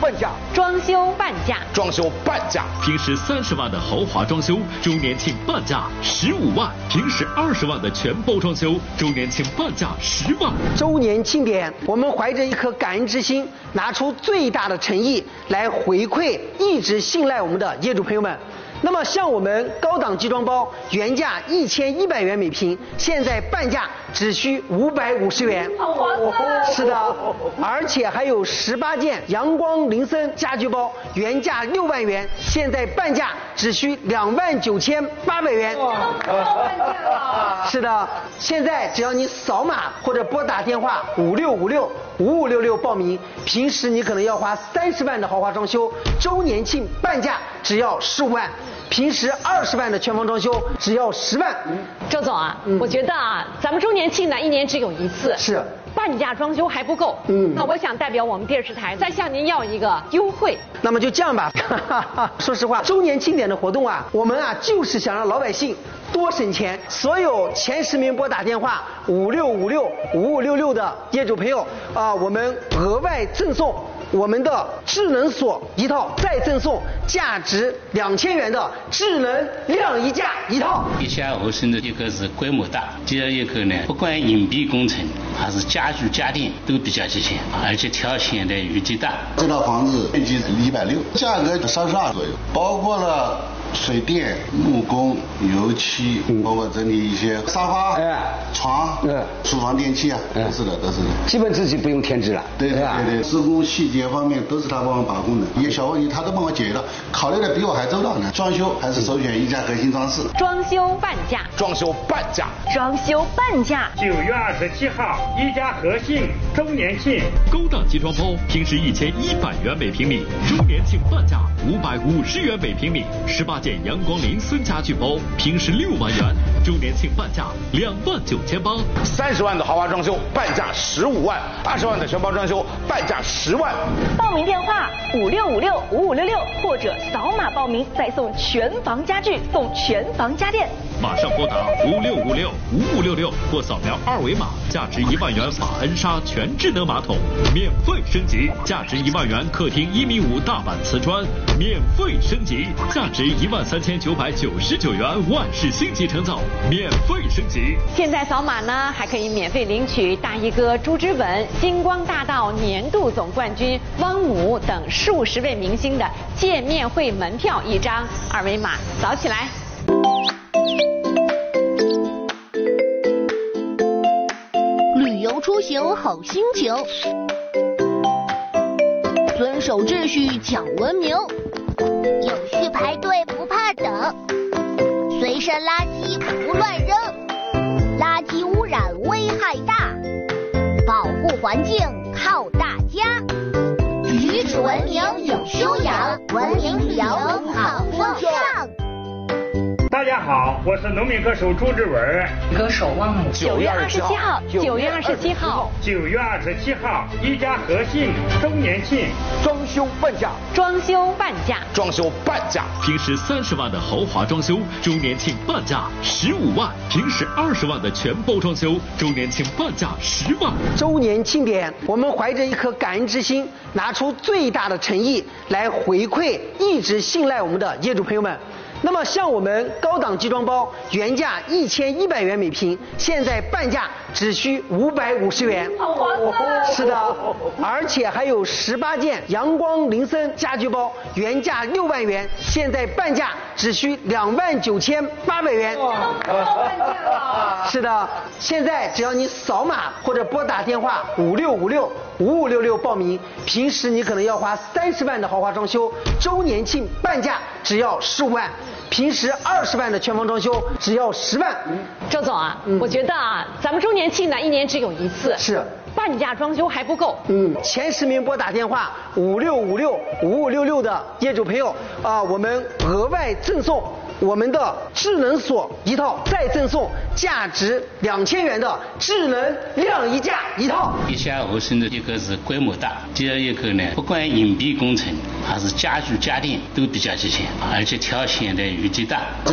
半价， 装修半价， 装修半价。 平时30万的豪华装修，周年庆半价15万；平时20万的全包装修，周年庆半价10万。 周年庆典，我们怀着一颗感恩之心，拿出最大的诚意来回馈一直信赖我们的业主朋友们。那么像我们高档集装包原价1100元每平，现在半价只需550元。 好划算！ 是的，而且还有18件阳光林森家居包，原价6万元，现在半价只需29800元。 半价了！ 是的，现在只要你扫码或者拨打电话56565566报名，平时你可能要花30万的豪华装修，周年庆半价只要15万。平时20万的全房装修只要10万。 周总啊，我觉得啊，咱们周年庆呢1年只有一次， 是半价装修还不够。那我想代表我们电视台再向您要一个优惠。 那么就这样吧，说实话，周年庆典的活动啊，我们啊就是想让老百姓多省钱。所有前10名拨打电话56565566的业主朋友啊，我们额外赠送我们的智能锁一套，再赠送价值2000元的智能晾衣架一套。 地下合成的一个是规模大，第二一个呢，不管硬壁工程还是家具家电都比较齐全，而且条线的余地大。 这套房子面积160，价格32左右，包括了水电、木工、油漆，包括整理一些沙发、床、厨房电器啊，都是的。 基本自己不用添置了。 对，施工细节方面都是他帮我把控的，一些小问题他都帮我解决了，考虑的比我还周到呢。装修还是首选一家核心装饰。 装修半价， 装修半价， 装修半价。 9月27号，一家和信周年庆， 高档集装包平时1100元每平米，周年庆半价550元每平米。18件阳光林森家具包平时6万元，周年庆半价29800。 30万的豪华装修半价15万，20万的全包装修半价10万。 报名电话56565566，或者扫码报名，再送全房家具，送全房家电。 马上拨打56565566或扫描2维码，价值1万元法恩莎全智能马桶免费升级，价值1万元客厅1.5米大板瓷砖免费升级，价值13999元万氏星级成造免费升级。 现在扫码呢，还可以免费领取大衣哥朱之文、星光大道年度总冠军汪姆等数十位明星的见面会门票1张，2维码扫起来。 旅游出行好心情，遵守秩序讲文明，有序排队不怕等，随身垃圾不乱扔，垃圾污染危害大，保护环境靠大家，举止文明有修养，文明旅游好风尚。 大家好，我是农民歌手朱之文， 歌手汪姆。9月27号，9月27号 ，9月27号，一家和信周年庆， 装修半价， 装修半价， 装修半价。 平时30万的豪华装修，周年庆半价15万；平时20万的全包装修，周年庆半价10万。 周年庆典，我们怀着一颗感恩之心，拿出最大的诚意来回馈一直信赖我们的业主朋友们。那么像我们高档集装包原价1100元每平，现在半价只需550元。 好划算！ 是的，而且还有18件阳光林森家居包，原价6万元，现在半价只需29800元。 半价了！ 是的，现在只要你扫码或者拨打电话56565566报名，平时你可能要花30万的豪华装修，周年庆半价只要15万。平时20万的全房装修只要10万。 周总啊，我觉得啊，咱们周年庆呢1年只有一次， 是半价装修还不够。 前10名拨打电话56565566的业主朋友啊，我们额外赠送我们的智能锁一套，再赠送价值2000元的智能晾衣架一套。 地下合成的一个是规模大，第二一个呢，不管硬壁工程还是家具家电都比较齐全，而且条线的余地大。